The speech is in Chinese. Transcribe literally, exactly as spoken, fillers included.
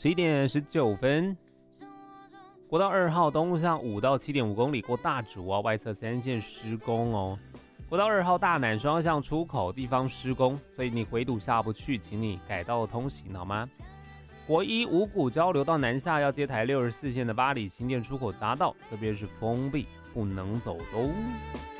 十一点十九分，国道二号东向五到七点五公里过大竹啊，外侧三线施工哦。国道二号大南双向出口地方施工，所以你回堵下不去，请你改道通行好吗？国一五股交流道南下要接台六十四线的八里新店出口匝道，这边是封闭，不能走的哦。